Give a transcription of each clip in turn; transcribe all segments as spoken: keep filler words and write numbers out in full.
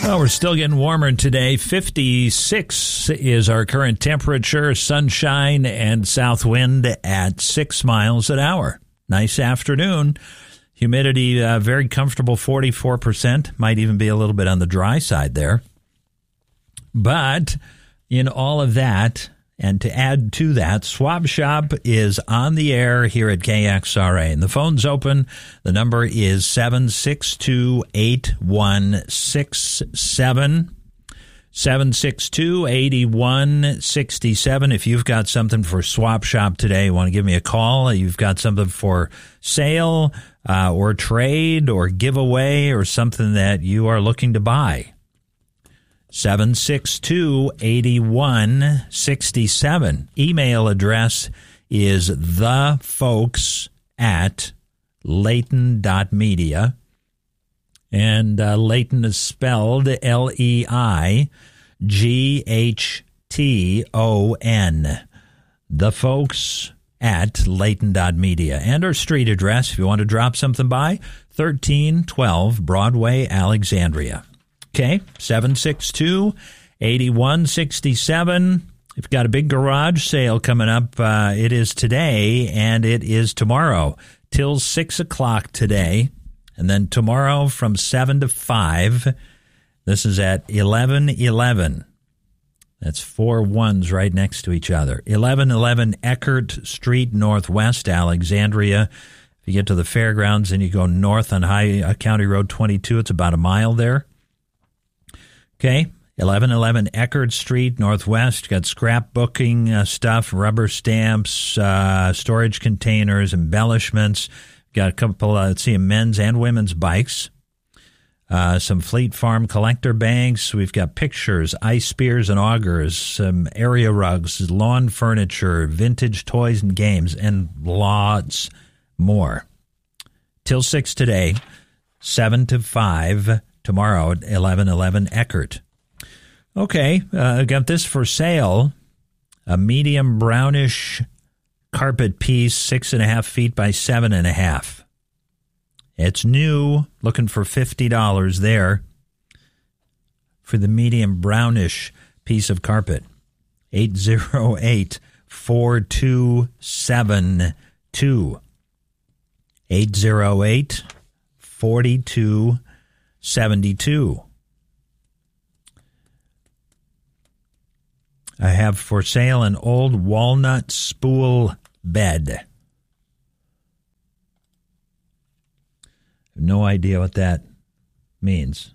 Well, we're still getting warmer today. fifty-six is our current temperature, sunshine and south wind at six miles an hour. Nice afternoon. Humidity, uh, very comfortable, forty-four percent. Might even be a little bit on the dry side there. But in all of that, and to add to that, Swap Shop is on the air here at K X R A. And the phone's open. The number is seven six two, eight one six seven. seven six two, eight one six seven. If you've got something for Swap Shop today, you want to give me a call. You've got something for sale uh, or trade or giveaway or something that you are looking to buy. seven six two, eight one six seven. Email address is thefolks at Layton dot media. And uh, Layton is spelled L E I G H T O N. Thefolks at Layton dot media. And our street address, if you want to drop something by, thirteen twelve Broadway, Alexandria. Okay, seven six two, eight one six seven. We've got a big garage sale coming up. Uh, it is today and it is tomorrow till six o'clock today. And then tomorrow from seven to five. This is at eleven eleven. That's four ones right next to each other. eleven eleven Eckert Street, Northwest, Alexandria. If you get to the fairgrounds and you go north on High uh, County Road twenty-two, it's about a mile there. Okay, eleven eleven Eckerd Street, Northwest. Got scrapbooking uh, stuff, rubber stamps, uh, storage containers, embellishments. Got a couple, uh, let's see, men's and women's bikes. Uh, some Fleet Farm collector bags. We've got pictures, ice spears and augers, some area rugs, lawn furniture, vintage toys and games, and lots more. Till six today, seven to five. Tomorrow at eleven eleven Eckert. Okay, uh, I got this for sale. A medium brownish carpet piece, six and a half feet by seven and a half. It's new, looking for fifty dollars there for the medium brownish piece of carpet. eight zero eight, four two seven two. eight zero eight, four two seventy-two. I have for sale an old walnut spool bed. No idea what that means.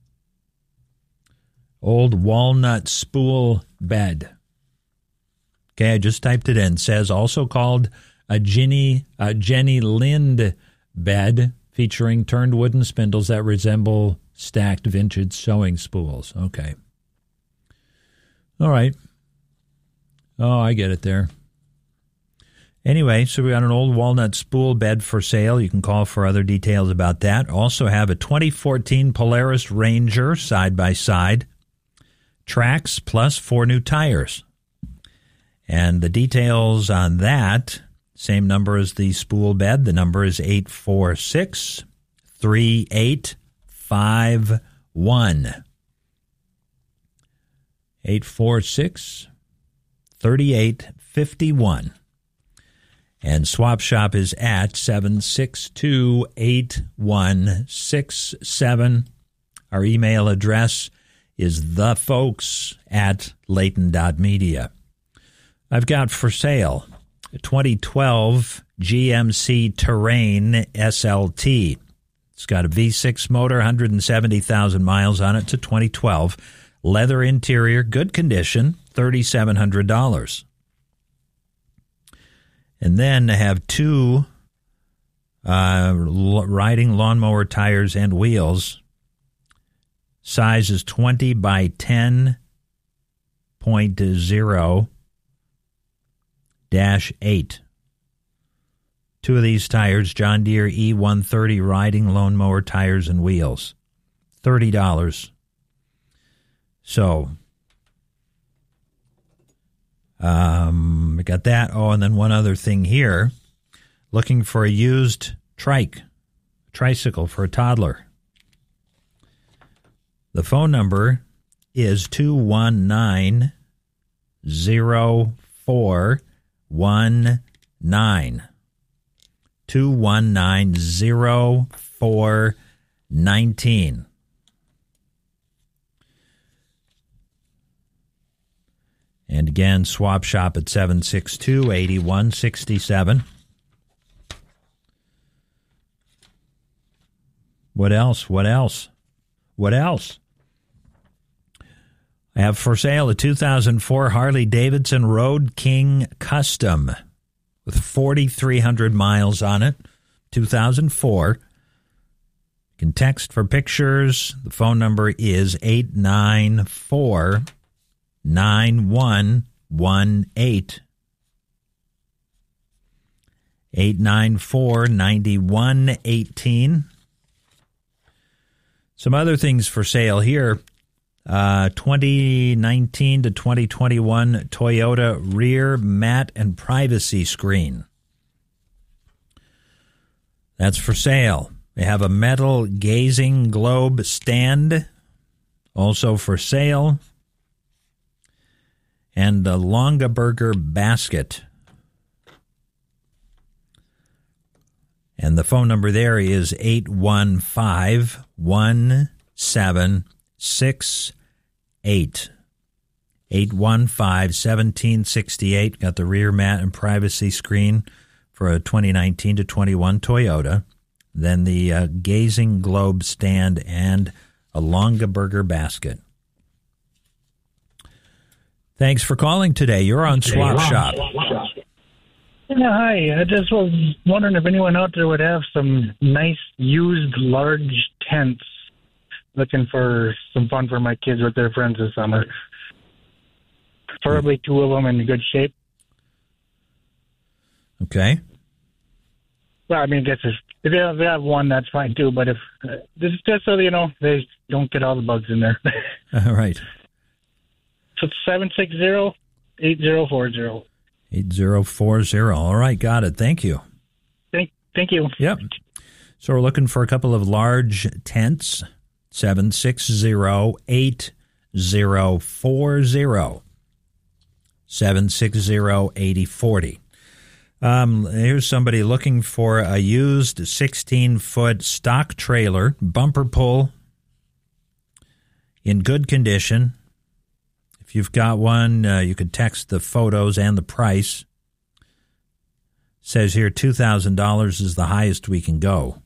Old walnut spool bed. Okay, I just typed it in. It says also called a Jenny, a Jenny Lind bed, featuring turned wooden spindles that resemble stacked vintage sewing spools. Okay. All right. Oh, I get it there. Anyway, so we got an old walnut spool bed for sale. You can call for other details about that. Also have a twenty fourteen Polaris Ranger side-by-side. Tracks plus four new tires. And the details on that, same number as the spool bed. The number is eight four six, three eight five one. eight four six, three eight five one. And Swap Shop is at seven six two, eight one six seven. Our email address is thefolks at Layton dot media. I've got for sale a twenty twelve G M C Terrain S L T. It's got a V six motor, one hundred seventy thousand miles on it. It's a twenty twelve. Leather interior, good condition, three thousand seven hundred dollars. And then I have two uh, riding lawnmower tires and wheels. Size is twenty by ten point oh dash eight. Two of these tires, John Deere E one thirty riding lawnmower tires and wheels. thirty dollars. So, um, I got that. Oh, and then one other thing here. Looking for a used trike, tricycle for a toddler. The phone number is two one nine, zero four one nine. two one nine, zero four one nine. And again, Swap Shop at seven six two, eight one six seven. What else? What else? What else? I have for sale a two thousand four Harley-Davidson Road King Custom with forty-three hundred miles on it, two thousand four. You can text for pictures. The phone number is eight nine four, nine one one eight. eight nine four, nine one one eight. Some other things for sale here. Uh, twenty nineteen to twenty twenty-one Toyota rear mat and privacy screen. That's for sale. They have a metal gazing globe stand, also for sale, and a Longaberger basket. And the phone number there is eight one five, one seven six eight. eight one five, one seven six eight. Got the rear mat and privacy screen for a twenty nineteen to twenty-one Toyota. Then the uh, gazing globe stand and a Longaberger basket. Thanks for calling today. You're on Swap Shop. Yeah, hi. I just was wondering if anyone out there would have some nice used large tents. Looking for some fun for my kids with their friends this summer. Preferably two of them in good shape. Okay. Well, I mean, I guess if, if you have, if you have one, that's fine too. But if uh, just, just so you know, they don't get all the bugs in there. All right. So it's seven six zero, eight zero four zero. eight zero four zero. All right, got it. Thank you. Thank, thank you. Yep. So we're looking for a couple of large tents. seven six zero, eight zero four zero. seven six zero, eight zero four zero. Um, here's somebody looking for a used sixteen-foot stock trailer, bumper pull, in good condition. If you've got one, uh, you could text the photos and the price. Says here two thousand dollars is the highest we can go.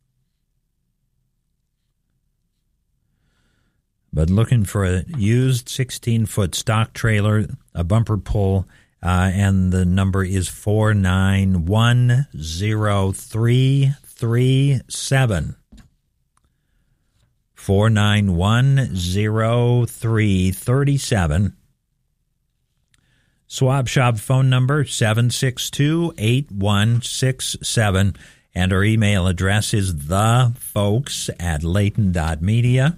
But looking for a used sixteen-foot stock trailer, a bumper pull, uh, and the number is four nine one zero three three seven. four nine one zero three three seven. Swap Shop phone number seven six two, eight one six seven. And our email address is thefolks at layton dot media.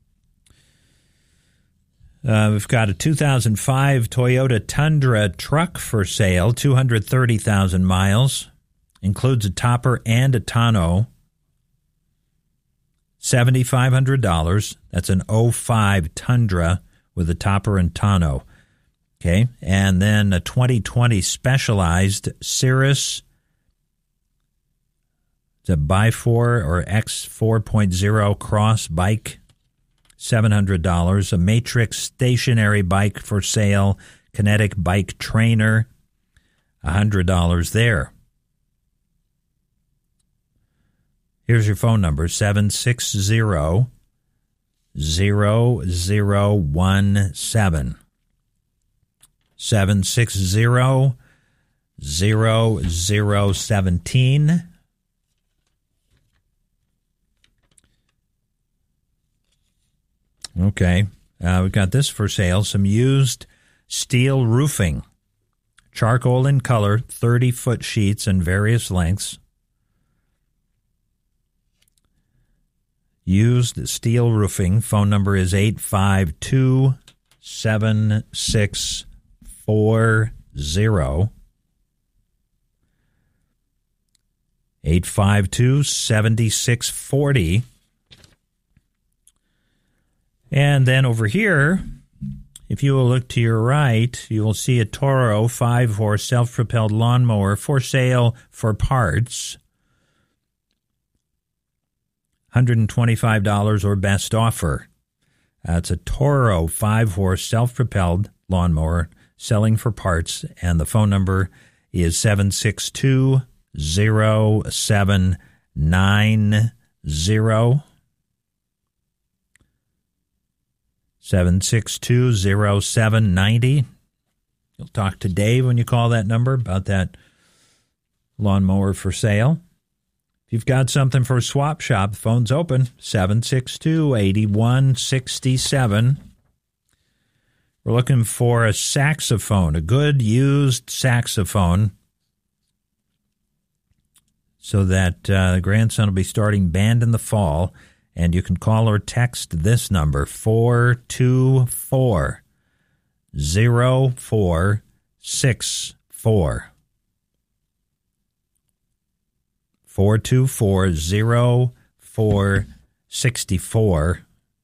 Uh, we've got a two thousand five Toyota Tundra truck for sale, two hundred thirty thousand miles. Includes a topper and a tonneau. seven thousand five hundred dollars. That's an oh five Tundra with a topper and tonneau. Okay, and then a twenty twenty Specialized Cirrus. It's a by four or X four point oh cross bike. seven hundred dollars. A Matrix stationary bike for sale. Kinetic bike trainer. one hundred dollars there. Here's your phone number, seven six zero, zero zero one seven. seven six zero, zero zero one seven. Okay, uh, we've got this for sale, some used steel roofing. Charcoal in color, thirty-foot sheets in various lengths. Used steel roofing. Phone number is eight five two, seven six four zero. eight five two, seven six four zero. And then over here, if you will look to your right, you will see a Toro five-horse self-propelled lawnmower for sale for parts. one hundred twenty-five dollars or best offer. That's a Toro five-horse self-propelled lawnmower selling for parts, and the phone number is seven six two, zero seven nine zero. seven six two, zero seven nine zero. You'll talk to Dave when you call that number about that lawnmower for sale. If you've got something for a swap shop, the phone's open, seven six two, eight one six seven. We're looking for a saxophone, a good used saxophone, so that uh, the grandson will be starting band in the fall. And you can call or text this number, four two four, zero four six four. four two four, zero four six four.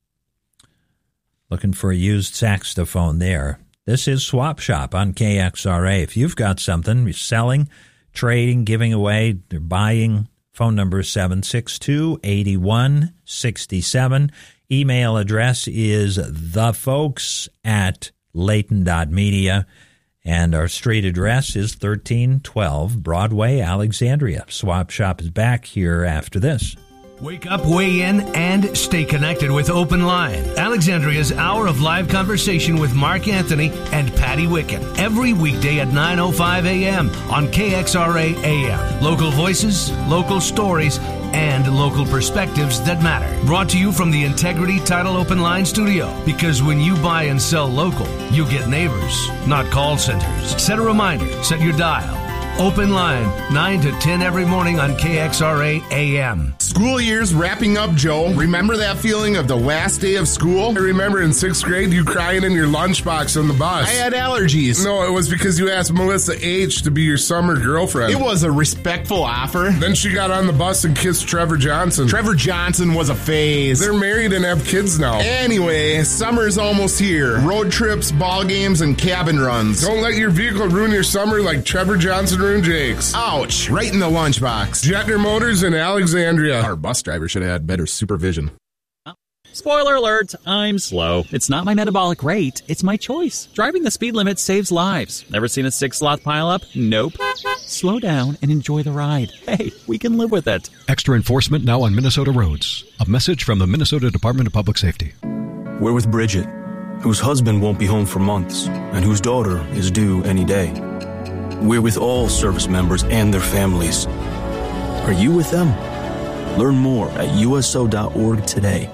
Looking for a used saxophone there. This is Swap Shop on K X R A. If you've got something you're selling, trading, giving away, or buying, phone number is seven six two, eight one six seven. Email address is thefolks at layton dot media. And our street address is thirteen twelve Broadway, Alexandria. Swap Shop is back here after this. Wake up, weigh in, and stay connected with Open Line. Alexandria's hour of live conversation with Mark Anthony and Patty Wicken. Every weekday at nine oh five a.m. on K X R A A M. Local voices, local stories, and local perspectives that matter. Brought to you from the Integrity Title Open Line studio. Because when you buy and sell local, you get neighbors, not call centers. Set a reminder. Set your dial. Open Line, nine to ten every morning on K X R A A M. School year's wrapping up, Joe. Remember that feeling of the last day of school? I remember in sixth grade you crying in your lunchbox on the bus. I had allergies. No, it was because you asked Melissa H. to be your summer girlfriend. It was a respectful offer. Then she got on the bus and kissed Trevor Johnson. Trevor Johnson was a phase. They're married and have kids now. Anyway, summer's almost here. Road trips, ball games, and cabin runs. Don't let your vehicle ruin your summer like Trevor Johnson ruined Jake's. Ouch, right in the lunchbox. Jetner Motors in Alexandria. Our bus driver should have had better supervision. Spoiler alert, I'm slow. It's not my metabolic rate, it's my choice. Driving the speed limit saves lives. Never seen a six-sloth pileup? Nope. Slow down and enjoy the ride. Hey, we can live with it. Extra enforcement now on Minnesota roads. A message from the Minnesota Department of Public Safety. We're with Bridget, whose husband won't be home for months, and whose daughter is due any day. We're with all service members and their families. Are you with them? Learn more at U S O dot org today.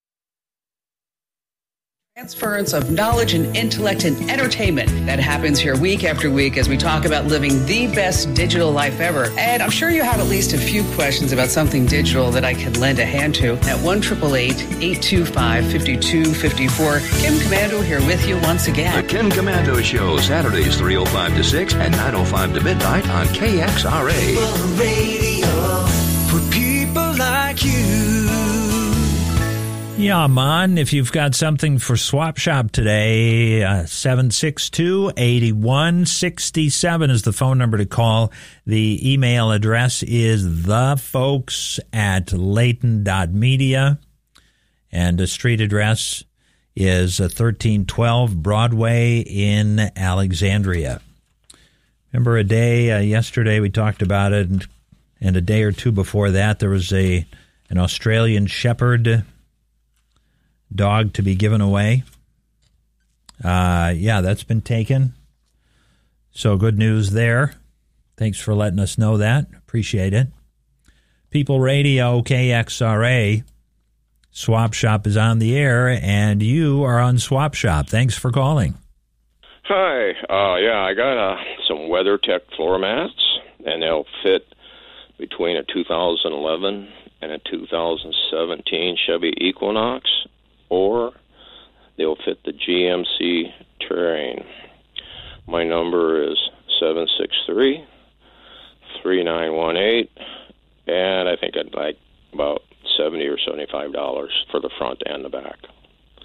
Transference of knowledge and intellect and entertainment that happens here week after week as we talk about living the best digital life ever. And I'm sure you have at least a few questions about something digital that I can lend a hand to. At one eight eight eight, eight two five, five two five four, Kim Komando here with you once again. The Kim Komando Show, Saturdays three oh five to six and nine oh five to midnight on K X R A. For radio, for people like you. Yeah, man, if you've got something for Swap Shop today, uh, seven six two, eight one six seven is the phone number to call. The email address is thefolks at layton dot media. And the street address is uh, thirteen twelve Broadway in Alexandria. Remember a day, uh, yesterday we talked about it, and, and a day or two before that there was a an Australian Shepherd dog to be given away. Uh, yeah, that's been taken. So good news there. Thanks for letting us know that. Appreciate it. People Radio, K X R A. Swap Shop is on the air, and you are on Swap Shop. Thanks for calling. Hi. Uh, yeah, I got uh, some WeatherTech floor mats, and they'll fit between a two thousand eleven and a two thousand seventeen Chevy Equinox, or they'll fit the G M C Terrain. My number is seven six three, three nine one eight, and I think I'd like about seventy dollars or seventy-five dollars for the front and the back.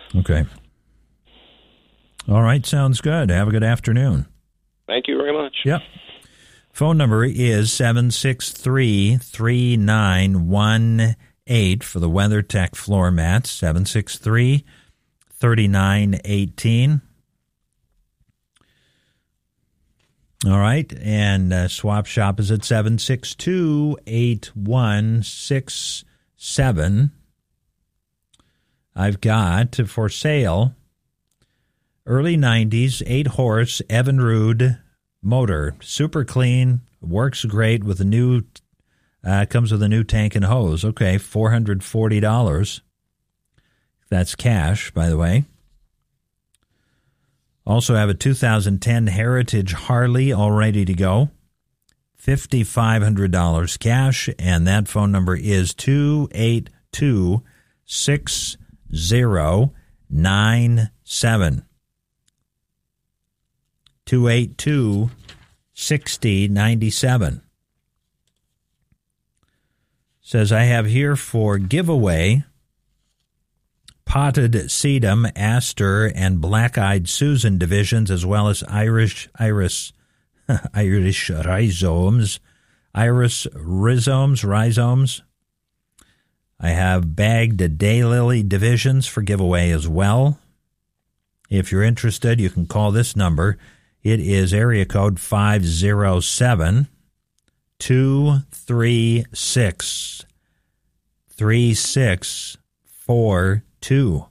Okay. All right, sounds good. Have a good afternoon. Thank you very much. Yep. Phone number is seven six three, three nine one eight for the WeatherTech floor mats, seven six three, three nine one eight. All right, and uh, Swap Shop is at seven six two, eight one six seven. I've got for sale early nineties eight-horse Evinrude motor, super clean, works great with a new, uh, comes with a new tank and hose. Okay, four hundred forty dollars. That's cash, by the way. Also have a two thousand ten Heritage Harley all ready to go. five thousand five hundred dollars cash, and that phone number is two eight two, six zero nine seven. two eight two, six zero nine seven. Says, I have here for giveaway potted sedum, aster, and black-eyed Susan divisions, as well as Irish iris, Irish rhizomes, iris rhizomes, rhizomes. I have bagged daylily divisions for giveaway as well. If you're interested, you can call this number. It is area code five oh seven, two three six, three six four two.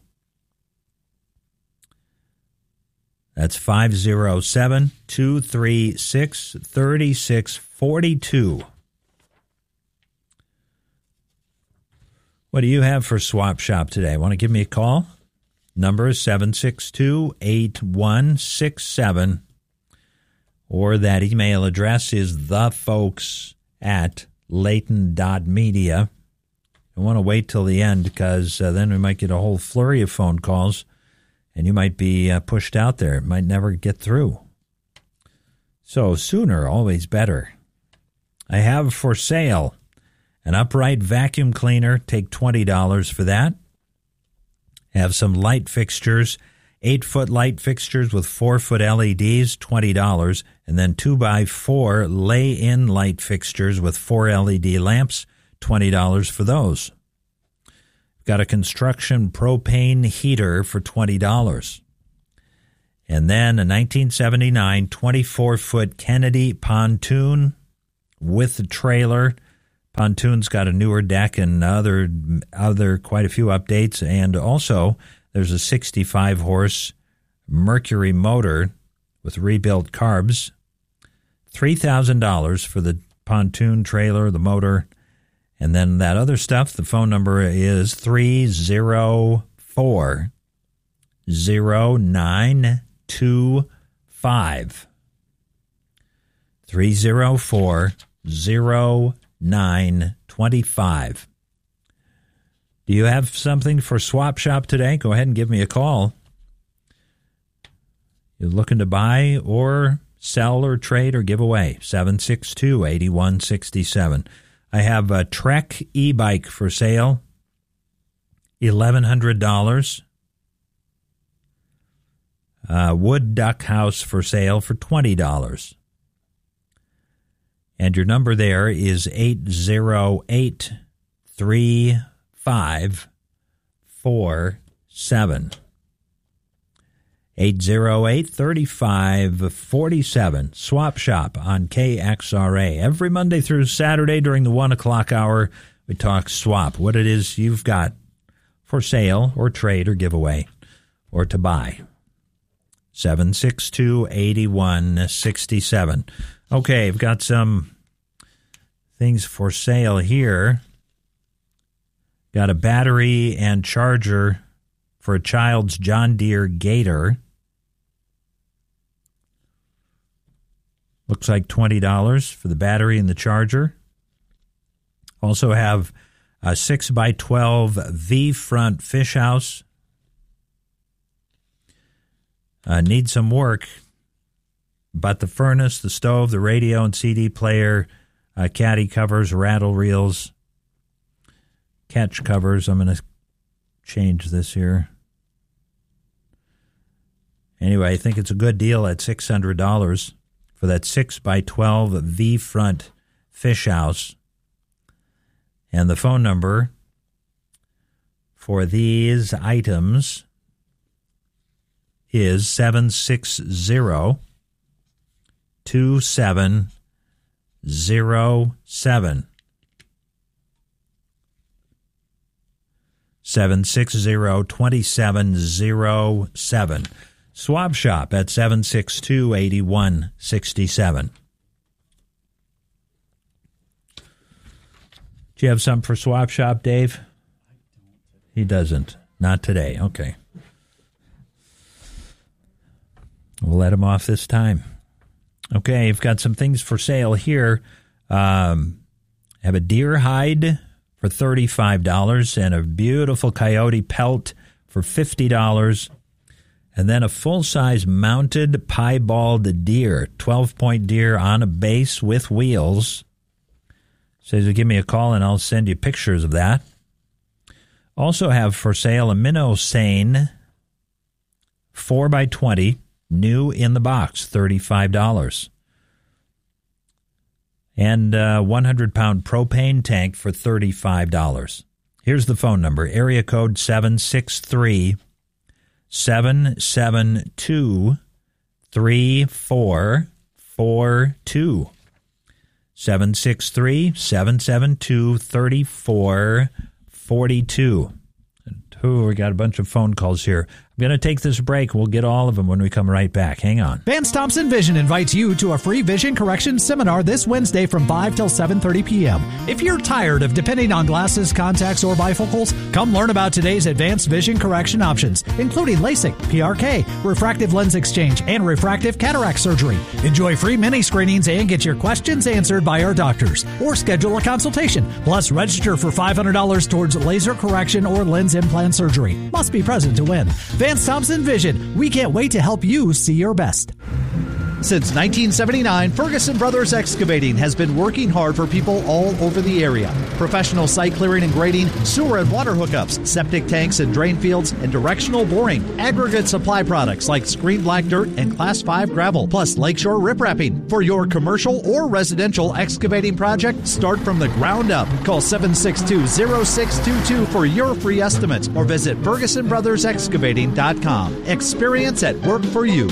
That's five oh seven, two three six, three six four two. What do you have for Swap Shop today? Want to give me a call? Number is seven six two, eight one six seven. Or that email address is thefolks at layton dot media. I want to wait till the end because uh, then we might get a whole flurry of phone calls and you might be uh, pushed out there. It might never get through. So sooner, always better. I have for sale an upright vacuum cleaner. Take twenty dollars for that. Have some light fixtures. Eight-foot light fixtures with four-foot L E Ds, twenty dollars. And then two by four lay-in light fixtures with four L E D lamps, twenty dollars for those. Got a construction propane heater for twenty dollars. And then a nineteen seventy-nine twenty-four-foot Kennedy pontoon with a trailer. Pontoon's got a newer deck and other, other quite a few updates. And also, there's a sixty-five horse Mercury motor with rebuilt carbs. three thousand dollars for the pontoon trailer, the motor. And then that other stuff, the phone number is three oh four, oh nine two five. three oh four, oh nine two five. Do you have something for Swap Shop today? Go ahead and give me a call. You're looking to buy or sell or trade or give away. seven six two, eight one six seven. I have a Trek e-bike for sale. eleven hundred dollars. Uh, wood duck house for sale for twenty dollars. And your number there is eight oh eight, three five four seven. eight oh eight, three five four seven. Swap Shop on K X R A. Every Monday through Saturday during the one o'clock hour, we talk swap, what it is you've got for sale or trade or giveaway or to buy. seven six two, eight one six seven. Okay, I've got some things for sale here. Got a battery and charger for a child's John Deere Gator. Looks like twenty dollars for the battery and the charger. Also have a six by twelve V-front fish house. Uh, need some work, but the furnace, the stove, the radio and C D player, uh, caddy covers, rattle reels, catch covers. I'm going to change this here. Anyway, I think it's a good deal at six hundred dollars for that six by twelve V-front fish house. And the phone number for these items is seven six zero, two seven zero seven. seven six zero, two seven zero seven. Swap Shop at seven six two, eight one six seven. Do you have something for Swap Shop, Dave? He doesn't. Not today. Okay. We'll let him off this time. Okay, I've got some things for sale here. Um, have a deer hide for thirty-five dollars and a beautiful coyote pelt for fifty dollars. And then a full-size mounted piebald deer, twelve-point deer on a base with wheels. Says, give me a call and I'll send you pictures of that. Also have for sale a minnow seine, four by twenty, new in the box, thirty-five dollars. And a one hundred pound propane tank for thirty-five dollars. Here's the phone number, area code seven six three, seven seven two, three four four two. seven six three, seven seven two, three four four two. Oh, we got a bunch of phone calls here. I'm going to take this break. We'll get all of them when we come right back. Hang on. Vance Thompson Vision invites you to a free vision correction seminar this Wednesday from five till seven thirty p.m. If you're tired of depending on glasses, contacts, or bifocals, come learn about today's advanced vision correction options, including LASIK, P R K, refractive lens exchange, and refractive cataract surgery. Enjoy free mini screenings and get your questions answered by our doctors, or schedule a consultation. Plus, register for five hundred dollars towards laser correction or lens implant surgery. Must be present to win. Vance Thompson Vision. We can't wait to help you see your best. Since nineteen seventy-nine, Ferguson Brothers Excavating has been working hard for people all over the area. Professional site clearing and grading, sewer and water hookups, septic tanks and drain fields, and directional boring. Aggregate supply products like screened black dirt and Class five gravel, plus lakeshore riprapping. For your commercial or residential excavating project, start from the ground up. Call seven six two, zero six two two for your free estimate or visit Ferguson Brothers Excavating dot com. Experience at work for you.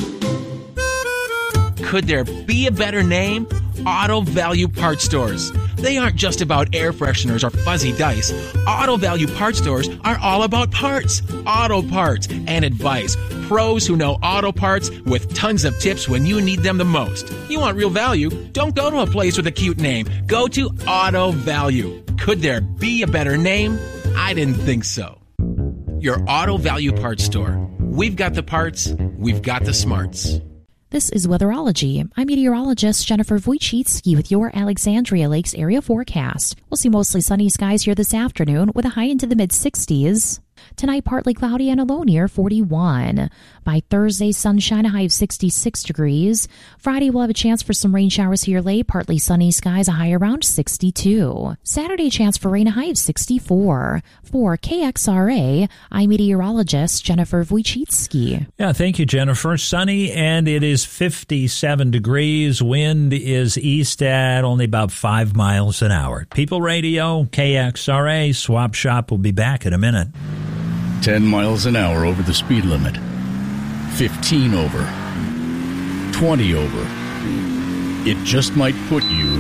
Could there be a better name? Auto Value Parts Stores. They aren't just about air fresheners or fuzzy dice. Auto Value Parts Stores are all about parts, auto parts, and advice. Pros who know auto parts with tons of tips when you need them the most. You want real value? Don't go to a place with a cute name. Go to Auto Value. Could there be a better name? I didn't think so. Your Auto Value Parts Store. We've got the parts. We've got the smarts. This is Weatherology. I'm meteorologist Jennifer Wojcicki with your Alexandria Lakes area forecast. We'll see mostly sunny skies here this afternoon with a high into the mid sixties. Tonight, partly cloudy and a low near forty-one. By Thursday, sunshine, a high of sixty-six degrees. Friday, we'll have a chance for some rain showers here late, partly sunny skies, a high around sixty-two. Saturday, chance for rain, a high of sixty-four. For K X R A, I'm meteorologist Jennifer Wojcicki. Yeah, thank you, Jennifer. Sunny, and it is fifty-seven degrees. Wind is east at only about five miles an hour. People Radio, K X R A, Swap Shop will be back in a minute. ten miles an hour over the speed limit. fifteen over. twenty over. It just might put you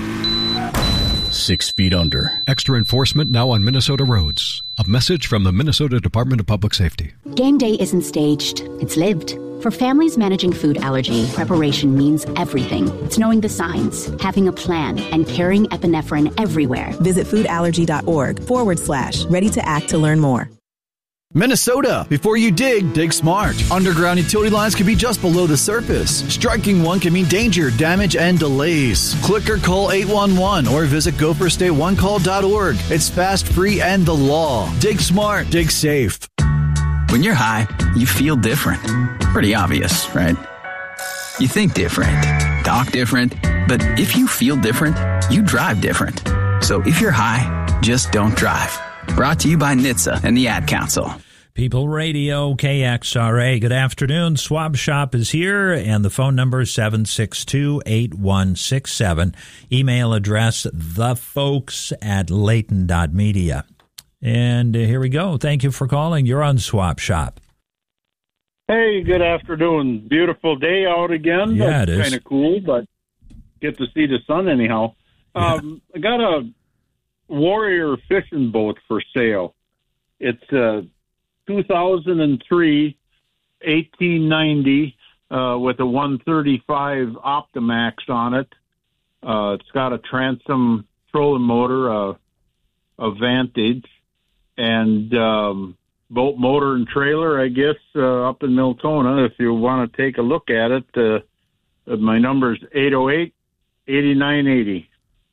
six feet under. Extra enforcement now on Minnesota roads. A message from the Minnesota Department of Public Safety. Game day isn't staged, it's lived. For families managing food allergy, preparation means everything. It's knowing the signs, having a plan, and carrying epinephrine everywhere. Visit foodallergy.org forward slash ready to act to learn more. Minnesota. Before you dig, dig smart. Underground utility lines can be just below the surface. Striking one can mean danger, damage, and delays. Click or call eight one one or visit go for state one call dot org. It's fast, free, and the law. Dig smart. Dig safe. When you're high, you feel different. Pretty obvious, right? You think different, talk different, but if you feel different, you drive different. So if you're high, just don't drive. Brought to you by N H T S A and the Ad Council. People Radio, K X R A. Good afternoon. Swab Shop is here, and the phone number is seven six two, eight one six seven. Email address, thefolks at layton dot media. And here we go. Thank you for calling. You're on Swab Shop. Hey, good afternoon. Beautiful day out again. Yeah, That's it is. kind of cool, but get to see the sun anyhow. Yeah. Um, I got a Warrior fishing boat for sale. It's a two thousand three eighteen ninety uh, with a one thirty-five Optimax on it. Uh, it's got a transom trolling motor, uh, a Vantage, and um, boat motor and trailer, I guess, uh, up in Miltona. If you want to take a look at it, uh, my number is eight oh eight, eight nine eight oh.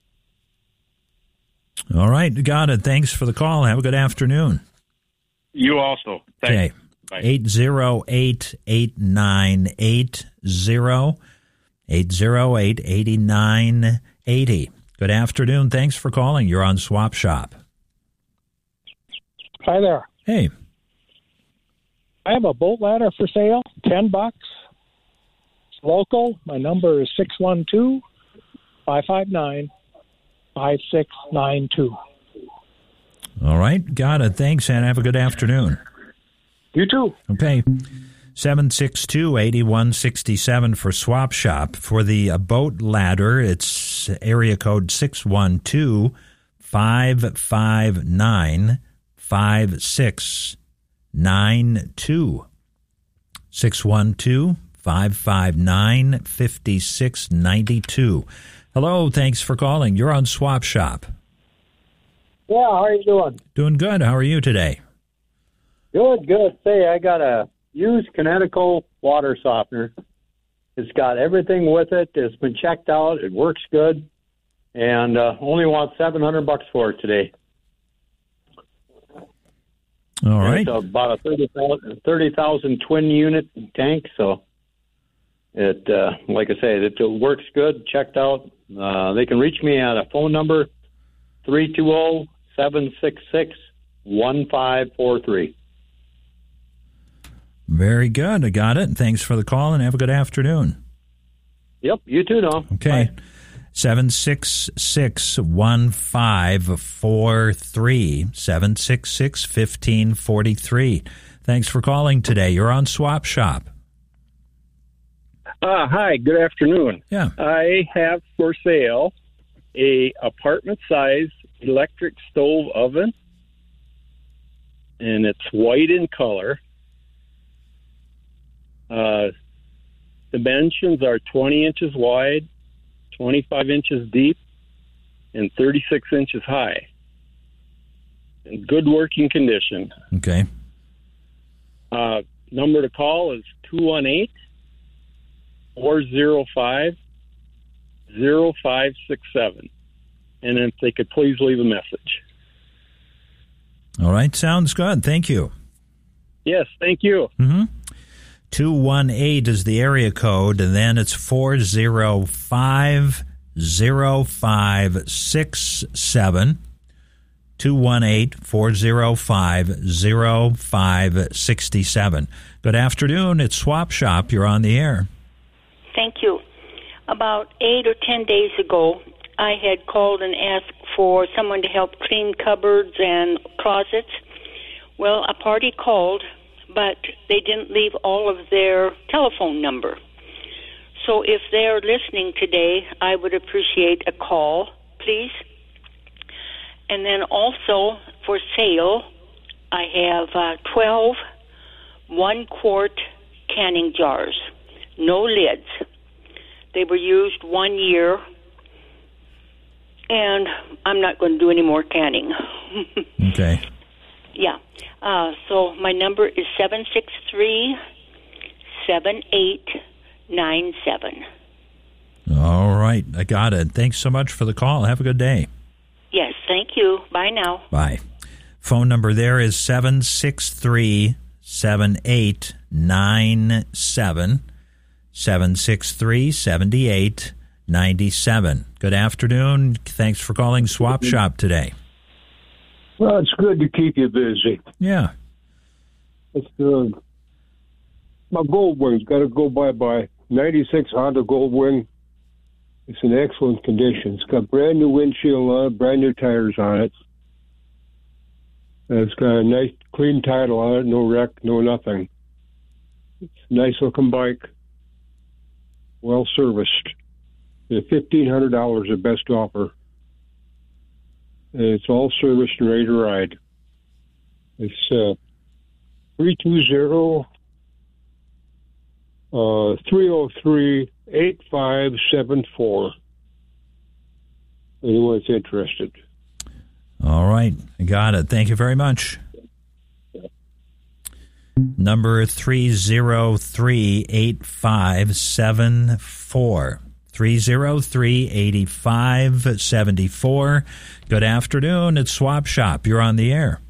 All right, got it. Thanks for the call. Have a good afternoon. You also. Okay. eight oh eight, eight nine eight oh, eight oh eight, eight nine eight oh. Good afternoon. Thanks for calling. You're on Swap Shop. Hi there. Hey. I have a boat ladder for sale, ten bucks. It's local. My number is six one two, five five nine, five six nine two. All right, got it. Thanks, and have a good afternoon. You too. Okay. seven six two, eight one six seven for Swap Shop. For the uh, boat ladder, it's area code six one two, five five nine, five six nine two. six one two, five five nine, five six nine two. Hello, thanks for calling. You're on Swap Shop. Yeah, how are you doing? Doing good. How are you today? Good, good. Say, I got a used Kinetico water softener. It's got everything with it. It's been checked out. It works good. And uh, only want seven hundred bucks for it today. All right. It's about a thirty thousand twin unit tank, so it, uh, like I say, it, it works good, checked out. Uh, they can reach me at a phone number, three two zero, seven six six, one five four three. Very good. I got it. Thanks for the call, and have a good afternoon. Yep, you too, Tom. Okay. Bye. seven six six, one five four three, seven six six, one five four three. Thanks for calling today. You're on Swap Shop. Uh, hi, good afternoon. Yeah. I have for sale a apartment-size electric stove oven, and it's white in color. Uh, dimensions are twenty inches wide, twenty-five inches deep, and thirty-six inches high. In good working condition. Okay. Uh, number to call is two one eight, four oh five, oh five six seven. And if they could please leave a message. All right. Sounds good. Thank you. Yes, thank you. Mm-hmm. two one eight is the area code, and then it's four oh five, oh five six seven. two one eight, four oh five, oh five six seven. Good afternoon. It's Swap Shop. You're on the air. Thank you. About eight or ten days ago, I had called and asked for someone to help clean cupboards and closets. Well, a party called, but they didn't leave all of their telephone number. So if they're listening today, I would appreciate a call, please. And then also for sale, I have uh, twelve one-quart canning jars, no lids. They were used one year, and I'm not going to do any more canning. Okay. Yeah. Uh, so my number is seven six three, seven eight nine seven. All right. I got it. Thanks so much for the call. Have a good day. Yes, thank you. Bye now. Bye. Phone number there is seven six three, seven eight nine seven, seven six three, seven eight nine seven. Good afternoon. Thanks for calling Swap Shop today. Well, it's good to keep you busy. Yeah. It's the my Goldwing's got to go bye-bye. ninety-six Honda Goldwing. It's in excellent condition. It's got brand new windshield on it, brand new tires on it. And it's got a nice clean title on it, no wreck, no nothing. It's a nice looking bike, well serviced. At fifteen hundred dollars the best offer. And it's all serviced and ready to ride. It's uh, three two zero, three oh three, eight five seven four. Anyone's interested. All right. I got it. Thank you very much. Yeah. Number three oh three, eight five seven four. three oh three, eight five seven four. Good afternoon. It's Swap Shop. You're on the air.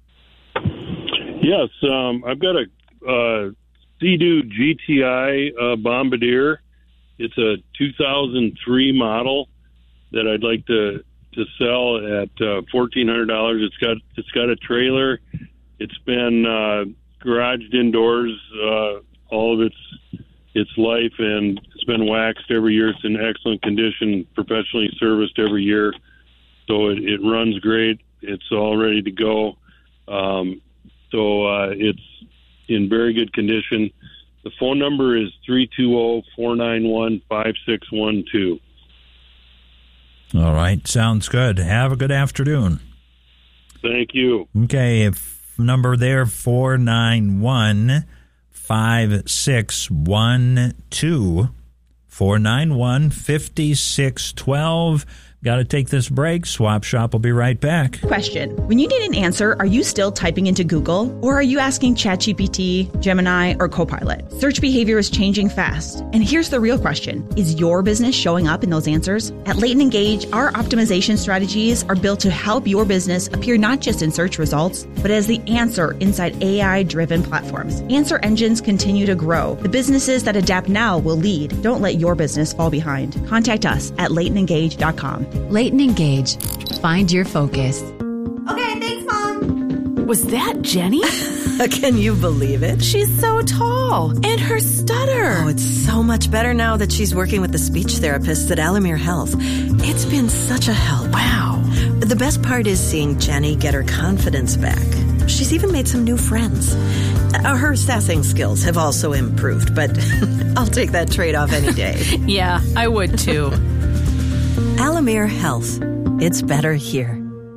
Yes, um, I've got a uh, Sea-Doo G T I uh, Bombardier. It's a two thousand three model that I'd like to to sell at uh, fourteen hundred dollars. It's got it's got a trailer. It's been uh, garaged indoors uh, all of its its life, and it's been waxed every year. It's in excellent condition, professionally serviced every year, so it, it runs great. It's all ready to go. Um, so uh, it's in very good condition. The phone number is three two zero, four nine one, five six one two. All right. Sounds good. Have a good afternoon. Thank you. Okay. If number there, four nine one, five six one two. four nine one, five six one two. Got to take this break. Swap Shop will be right back. Question. When you need an answer, are you still typing into Google? Or are you asking ChatGPT, Gemini, or Copilot? Search behavior is changing fast. And here's the real question. Is your business showing up in those answers? At Leighton Engage, our optimization strategies are built to help your business appear not just in search results, but as the answer inside A I-driven platforms. Answer engines continue to grow. The businesses that adapt now will lead. Don't let your business fall behind. Contact us at leighton engage dot com. Leighton Engage. Find your focus. Okay, thanks, Mom. Was that Jenny? Can you believe it? She's so tall. And her stutter. Oh, it's so much better now that she's working with the speech therapists at Alamere Health. It's been such a help. Wow. The best part is seeing Jenny get her confidence back. She's even made some new friends. Uh, her sassing skills have also improved, but I'll take that trade-off any day. Yeah, I would too. Alamere Health. It's better here.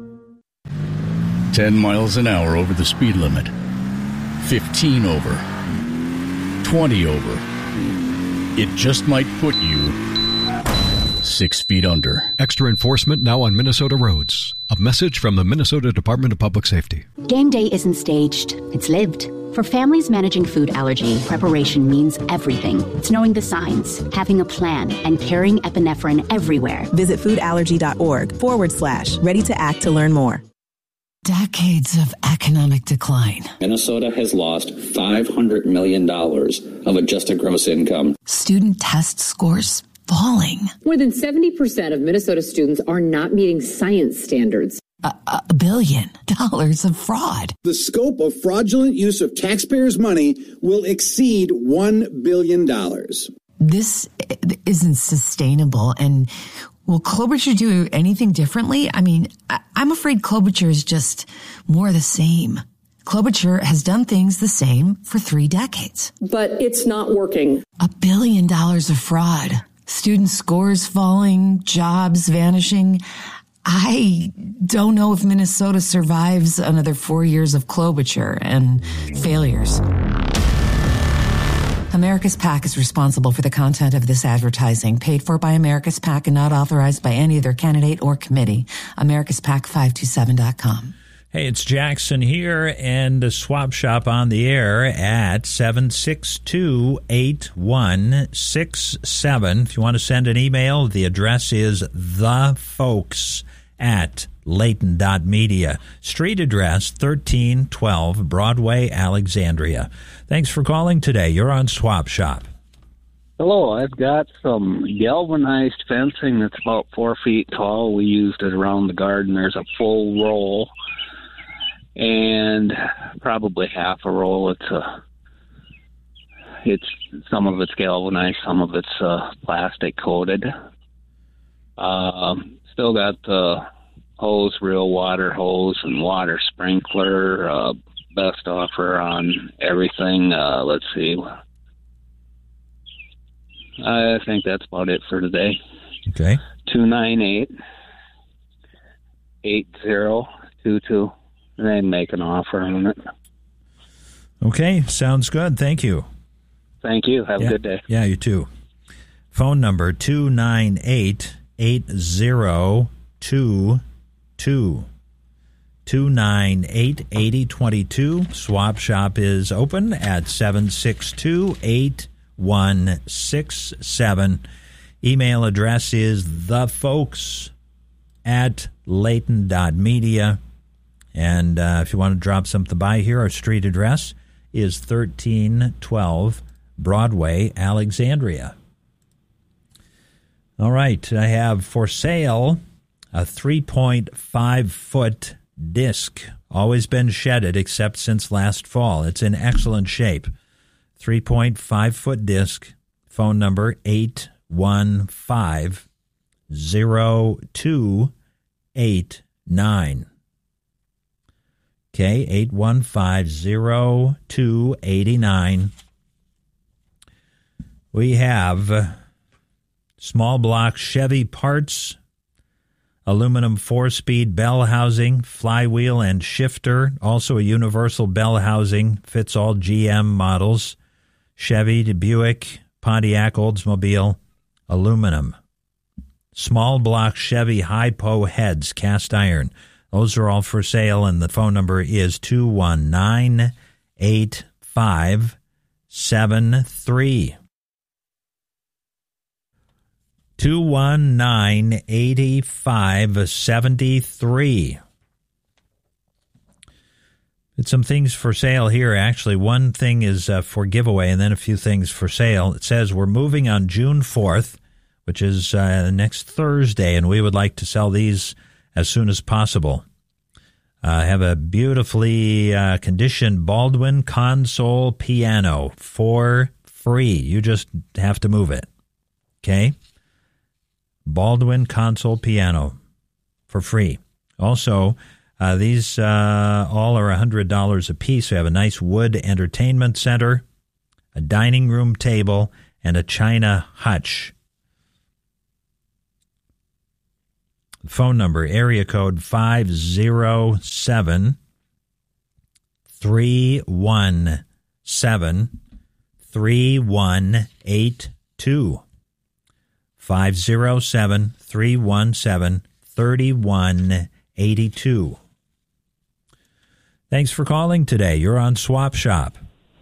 ten miles an hour over the speed limit. fifteen over. twenty over. It just might put you six feet under. Extra enforcement now on Minnesota roads. A message from the Minnesota Department of Public Safety. Game day isn't staged, it's lived. For families managing food allergy, preparation means everything. It's knowing the signs, having a plan, and carrying epinephrine everywhere. Visit foodallergy.org forward slash ready to act to learn more. Decades of economic decline. Minnesota has lost five hundred million dollars of adjusted gross income. Student test scores falling. More than seventy percent of Minnesota students are not meeting science standards. A, a billion dollars of fraud. The scope of fraudulent use of taxpayers' money will exceed one billion dollars. This isn't sustainable. And will Klobuchar do anything differently? I mean, I, I'm afraid Klobuchar is just more the same. Klobuchar has done things the same for three decades. But it's not working. A billion dollars of fraud. Student scores falling, jobs vanishing. I don't know if Minnesota survives another four years of Klobuchar and failures. America's PAC is responsible for the content of this advertising, paid for by America's PAC and not authorized by any other candidate or committee. America's PAC five two seven dot com. Hey, it's Jackson here, and the Swap Shop on the air at seven six two, eight one six seven. If you want to send an email, the address is thefolks at Leighton dot media. Street address thirteen twelve Broadway, Alexandria. Thanks for calling today. You're on Swap Shop. Hello, I've got some galvanized fencing that's about four feet tall. We used it around the garden. There's a full roll. and probably half a roll. It's a, it's some of it's galvanized, some of it's uh, plastic coated. Uh, still got the hose, real water hose and water sprinkler. Uh, best offer on everything. Uh, let's see. I think that's about it for today. Okay. two nine eight, eight zero two two. And then make an offer on it. Okay, sounds good. Thank you. Thank you. Have yeah. a good day. Yeah, you too. Phone number two nine eight, eight zero two two. two nine eight, eight zero two two. Swap Shop is open at seven six two, eight one six seven. Email address is thefolks at layton dot media. And uh, if you want to drop something by here, our street address is thirteen twelve Broadway, Alexandria. All right, I have for sale a three point five foot disc. Always been shedded except since last fall. It's in excellent shape. three point five foot disc. Phone number eight one five, zero two eight nine. Okay, eight one five, zero two eight nine. We have small block Chevy parts, aluminum four-speed bell housing, flywheel and shifter, also a universal bell housing, fits all G M models, Chevy, Buick, Pontiac, Oldsmobile, aluminum. Small block Chevy Hi-Po heads, cast iron. Those are all for sale, and the phone number is two one nine, eight five seven three. two one nine, eight five seven three. It's some things for sale here, actually. One thing is uh, for giveaway, and then a few things for sale. It says we're moving on June fourth, which is uh, next Thursday, and we would like to sell these as soon as possible. I uh, have a beautifully uh, conditioned Baldwin console piano for free. You just have to move it. Okay? Baldwin console piano for free. Also, uh, these uh, all are one hundred dollars a piece. We have a nice wood entertainment center, a dining room table, and a china hutch. Phone number, area code five zero seven, three one seven, three one eight two. five zero seven, three one seven, three one eight two. Thanks for calling today. You're on Swap Shop.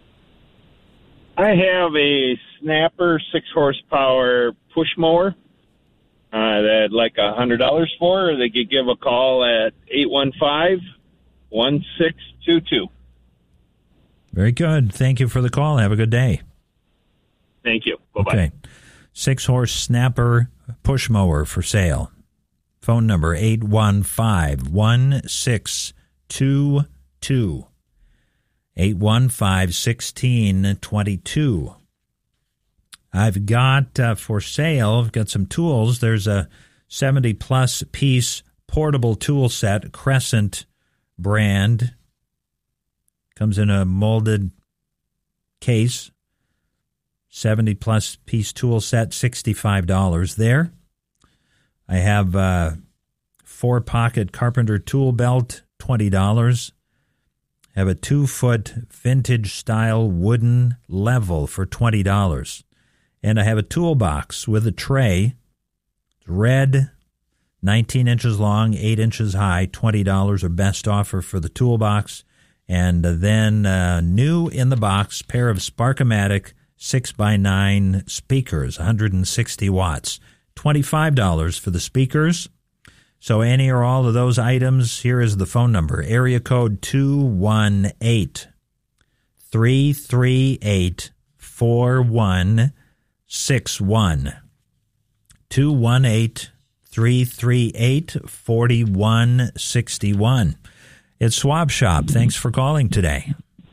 I have a Snapper six horsepower push mower. Uh, that I'd like one hundred dollars for, or they could give a call at eight one five, one six two two. Very good. Thank you for the call. Have a good day. Thank you. Bye-bye. Okay. Six-horse Snapper push mower for sale. Phone number eight one five, one six two two. eight one five, one six two two. I've got uh, for sale, I've got some tools. There's a seventy-plus piece portable tool set, Crescent brand. Comes in a molded case. seventy-plus piece tool set, sixty-five dollars there. I have a four-pocket Carpenter tool belt, twenty dollars. I have a two-foot vintage-style wooden level for twenty dollars. And I have a toolbox with a tray, red, nineteen inches long, eight inches high, twenty dollars, or best offer for the toolbox. And then uh, new in the box, pair of Sparkomatic six by nine speakers, one hundred sixty watts, twenty-five dollars for the speakers. So any or all of those items, here is the phone number, area code two one eight, three three eight, four one six one. two one eight, three three eight, four one six one. It's Swab Shop. Thanks for calling today.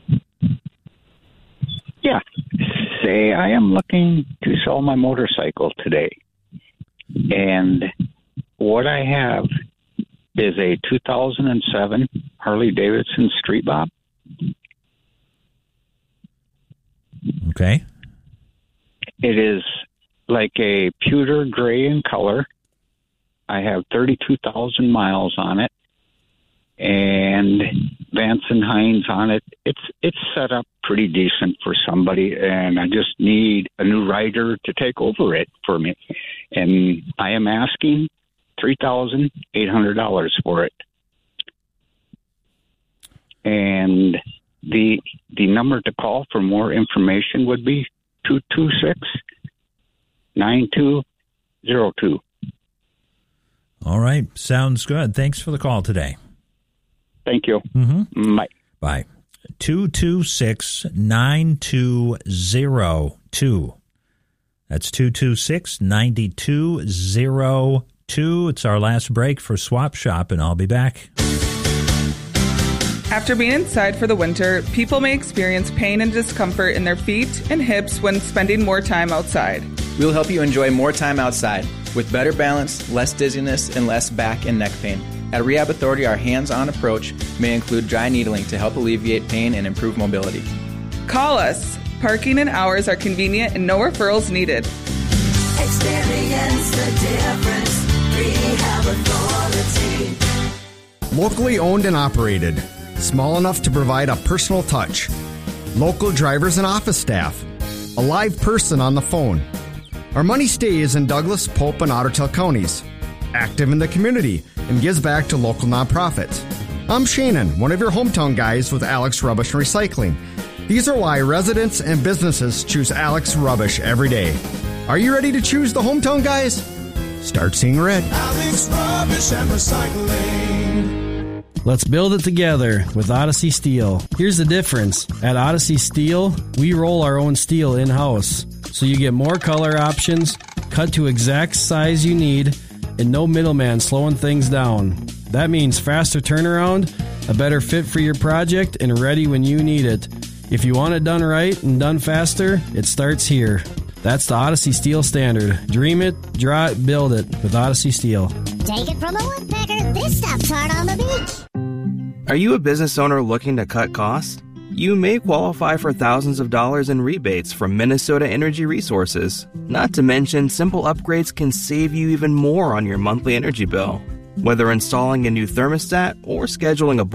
Yeah. Say I am looking to sell my motorcycle today. And what I have is a two thousand seven Harley Davidson Street Bob. Okay. It is like a pewter gray in color. I have thirty-two thousand miles on it, and Vance and Hines on it. It's it's set up pretty decent for somebody, and I just need a new rider to take over it for me. And I am asking three thousand eight hundred dollars for it. And the the number to call for more information would be two two six, nine two zero two. All right. Sounds good. Thanks for the call today. Thank you. Mm-hmm. Bye. Bye. two two six, nine two zero two. That's two two six, nine two zero two. It's our last break for Swap Shop, and I'll be back. After being inside for the winter, people may experience pain and discomfort in their feet and hips when spending more time outside. We'll help you enjoy more time outside with better balance, less dizziness, and less back and neck pain. At Rehab Authority, our hands-on approach may include dry needling to help alleviate pain and improve mobility. Call us. Parking and hours are convenient and no referrals needed. Experience the difference. Rehab Authority. Locally owned and operated. Small enough to provide a personal touch. Local drivers and office staff. A live person on the phone. Our money stays in Douglas, Pope, and Ottertail counties. Active in the community and gives back to local nonprofits. I'm Shannon, one of your hometown guys with Alex Rubbish and Recycling. These are why residents and businesses choose Alex Rubbish every day. Are you ready to choose the hometown guys? Start seeing red. Alex Rubbish and Recycling. Let's build it together with Odyssey Steel. Here's the difference. At Odyssey Steel, we roll our own steel in-house, so you get more color options, cut to exact size you need, and no middleman slowing things down. That means faster turnaround, a better fit for your project, and ready when you need it. If you want it done right and done faster, it starts here. That's the Odyssey Steel standard. Dream it, draw it, build it with Odyssey Steel. Take it from a woodpecker, this stuff's hard on the beach. Are you a business owner looking to cut costs? You may qualify for thousands of dollars in rebates from Minnesota Energy Resources. Not to mention, simple upgrades can save you even more on your monthly energy bill. Whether installing a new thermostat or scheduling a